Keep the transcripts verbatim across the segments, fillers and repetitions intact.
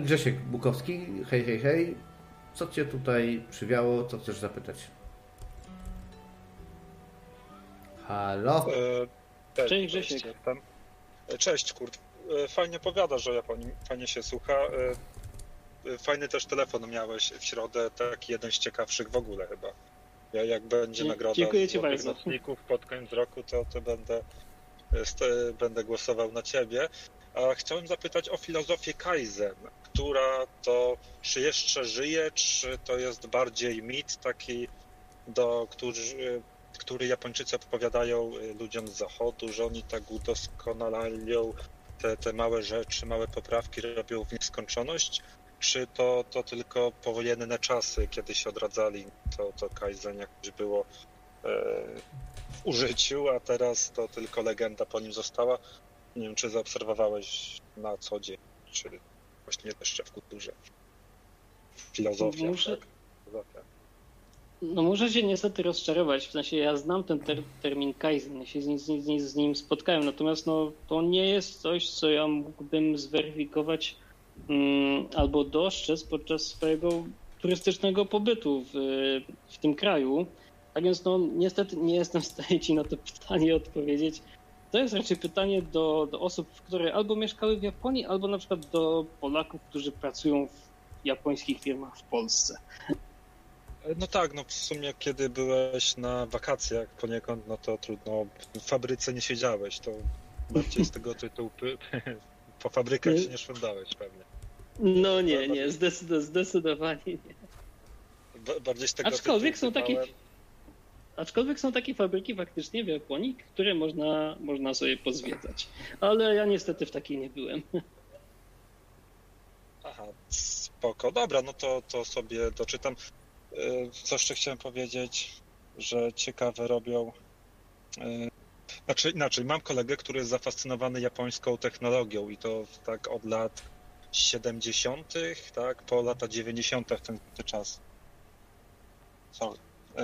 Grzesiek Bukowski, hej, hej, hej. Co cię tutaj przywiało? Co chcesz zapytać? Halo? E, Cześć Grzesiek. Tam. Cześć, Kurt. Fajnie opowiadasz o Japonii, fajnie się słucha. Fajny też telefon miałeś w środę, taki jeden z ciekawszych w ogóle chyba. Ja, jak będzie Dzie- nagroda dziękuję ci Złotych bardzo. Nocników pod koniec roku, to, to będę, będę głosował na ciebie. A chciałem zapytać o filozofię Kaizen, która to, czy jeszcze żyje, czy to jest bardziej mit taki, do, który, który Japończycy opowiadają ludziom z zachodu, że oni tak udoskonalają te, te małe rzeczy, małe poprawki robią w nieskończoność, czy to, to tylko powojenne czasy, kiedy się odradzali, to, to Kaizen jakoś było e, w użyciu, a teraz to tylko legenda po nim została. Nie wiem, czy zaobserwowałeś na co dzień, czy właśnie jeszcze w kulturze, w filozofii. Muszę, tak? Filozofia. no muszę się niestety rozczarować, w sensie ja znam ten ter, termin Kaizen, ja się z nim, z, nim, z nim spotkałem, natomiast no, to nie jest coś, co ja mógłbym zweryfikować um, albo dostrzec podczas swojego turystycznego pobytu w, w tym kraju. Tak więc no niestety nie jestem w stanie ci na to pytanie odpowiedzieć. To jest raczej pytanie do, do osób, które albo mieszkały w Japonii, albo na przykład do Polaków, którzy pracują w japońskich firmach w Polsce. No tak, no w sumie kiedy byłeś na wakacjach poniekąd, no to trudno, w fabryce nie siedziałeś, to bardziej z tego tytułu po fabrykach się nie szwendałeś pewnie. No nie, nie, zdecyd- zdecydowanie nie. Bardziej z tego Aczkolwiek są takie, tytułu aczkolwiek są takie fabryki faktycznie w Japonii, które można, można sobie pozwiedzać. Ale ja niestety w takiej nie byłem. Aha, spoko. Dobra, no to, to sobie doczytam. Co jeszcze chciałem powiedzieć, że ciekawe robią. Znaczy inaczej, mam kolegę, który jest zafascynowany japońską technologią i to tak od lat siedemdziesiątych, tak, po lata dziewięćdziesiąte ten czas. Sorry.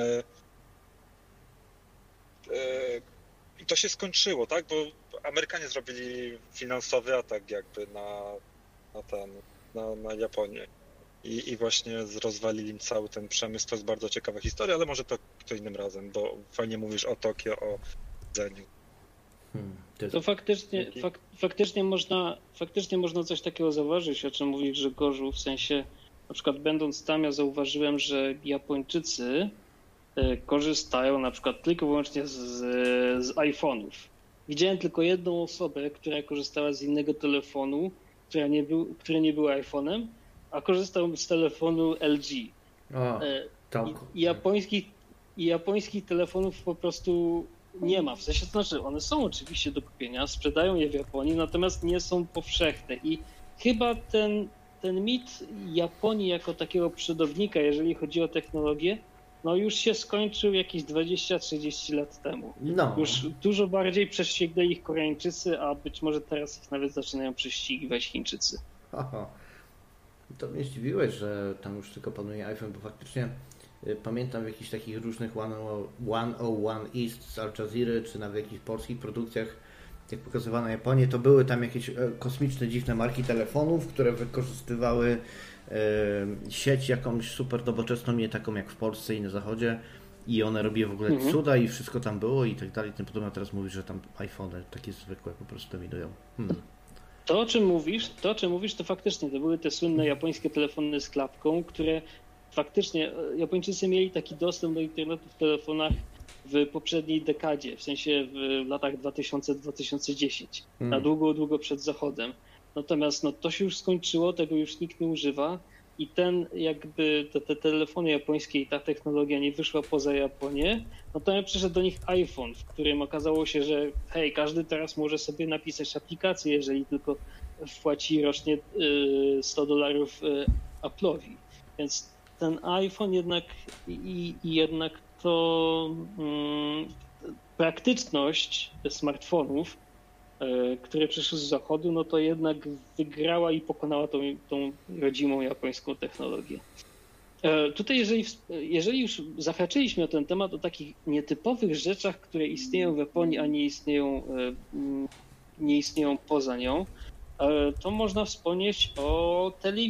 I to się skończyło, tak, bo Amerykanie zrobili finansowy atak jakby na, na ten, na, na Japonię. I, I właśnie rozwalili im cały ten przemysł. To jest bardzo ciekawa historia, ale może to kto innym razem, bo fajnie mówisz o Tokio, o jedzeniu. Hmm, to jest... To faktycznie, fak, faktycznie, można, faktycznie można coś takiego zauważyć, o czym mówi Grzegorzu, w sensie na przykład będąc tam ja zauważyłem, że Japończycy korzystają na przykład tylko i wyłącznie z, z iPhone'ów. Widziałem tylko jedną osobę, która korzystała z innego telefonu, która nie był, który nie był iPhone'em, a korzystał z telefonu L G. O, I, i, japońskich, I japońskich telefonów po prostu nie ma. W sensie to znaczy, one są oczywiście do kupienia, sprzedają je w Japonii, natomiast nie są powszechne. I chyba ten, ten mit Japonii jako takiego przodownika, jeżeli chodzi o technologię, no już się skończył jakieś dwadzieścia trzydzieści lat temu. No. Już dużo bardziej prześcignęli ich Koreańczycy, a być może teraz ich nawet zaczynają prześcigiwać Chińczycy. Aha. To mnie zdziwiłeś, że tam już tylko panuje iPhone, bo faktycznie y, pamiętam w jakichś takich różnych sto jeden East z Al Jazeera, czy nawet w jakichś polskich produkcjach, jak pokazywano Japonię, to były tam jakieś y, kosmiczne, dziwne marki telefonów, które wykorzystywały y, sieć jakąś super nowoczesną, nie taką jak w Polsce i na zachodzie, i one robiły w ogóle mhm. cuda i wszystko tam było i tak dalej. Tym podobno teraz mówisz, że tam iPhone takie zwykłe po prostu dominują. Hmm. To, o czym mówisz, to, o czym mówisz, to faktycznie to były te słynne japońskie telefony z klapką, które faktycznie Japończycy mieli taki dostęp do internetu w telefonach w poprzedniej dekadzie, w sensie w latach dwa tysiące do dwa tysiące dziesiątego, hmm. na długo, długo przed Zachodem. Natomiast no, to się już skończyło, tego już nikt nie używa i ten jakby te, te telefony japońskie i ta technologia nie wyszła poza Japonię, no to przyszedł do nich iPhone, w którym okazało się, że hej, każdy teraz może sobie napisać aplikację, jeżeli tylko wpłaci rocznie sto dolarów Apple'owi. Więc ten iPhone jednak i, i jednak to um, praktyczność smartfonów, które przyszły z zachodu, no to jednak wygrała i pokonała tą, tą rodzimą japońską technologię. Tutaj jeżeli, jeżeli już zahaczyliśmy o ten temat, o takich nietypowych rzeczach, które istnieją w Japonii, a nie istnieją, nie istnieją poza nią, to można wspomnieć o telewizji.